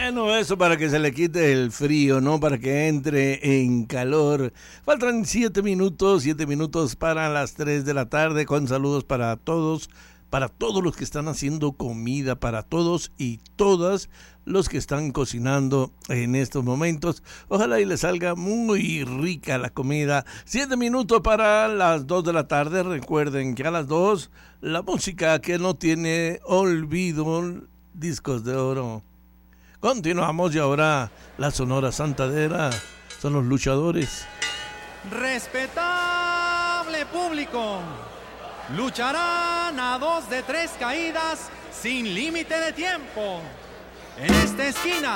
Bueno, eso para que se le quite el frío, ¿no? Para que entre en calor. Faltan 7 minutos para las 3 de la tarde, con saludos para todos los que están haciendo comida, para todos y todas los que están cocinando en estos momentos. Ojalá y les salga muy rica la comida. 7 minutos para las 2 de la tarde. Recuerden que a las 2, la música que no tiene olvido, discos de oro. Continuamos y ahora la Sonora Santanera son los luchadores. Respetable público, lucharán a 2 de 3 caídas sin límite de tiempo. En esta esquina